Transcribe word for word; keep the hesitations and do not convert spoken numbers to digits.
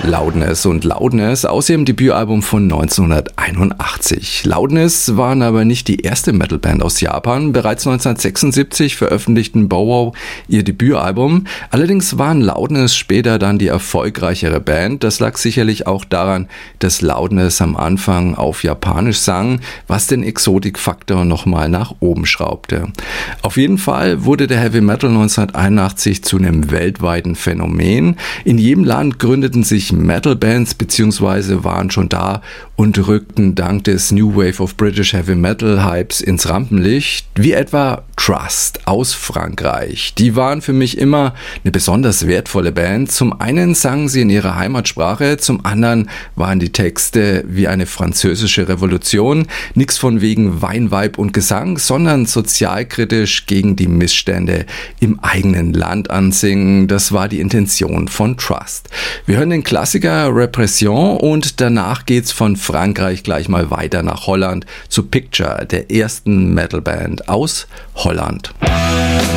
Loudness und Loudness aus ihrem Debütalbum von neunzehnhunderteinundachtzig. Loudness waren aber nicht die erste Metalband aus Japan. Bereits neunzehnhundertsechsundsiebzig veröffentlichten Bow Wow ihr Debütalbum. Allerdings waren Loudness später dann die erfolgreichere Band. Das lag sicherlich auch daran, dass Loudness am Anfang auf Japanisch sang, was den Exotikfaktor nochmal nach oben schraubte. Auf jeden Fall wurde der Heavy Metal neunzehnhunderteinundachtzig zu einem weltweiten Phänomen. In jedem Land gründeten sich Metal-Bands bzw. waren schon da und rückten dank des New Wave of British Heavy Metal Hypes ins Rampenlicht, wie etwa Trust aus Frankreich. Die waren für mich immer eine besonders wertvolle Band. Zum einen sangen sie in ihrer Heimatsprache, zum anderen waren die Texte wie eine französische Revolution. Nix von wegen Wein, Weib und Gesang, sondern sozialkritisch gegen die Missstände im eigenen Land ansingen. Das war die Intention von Trust. Wir hören den Klassiker Repression und danach geht's von Frankreich gleich mal weiter nach Holland zu Picture, der ersten Metalband aus Holland.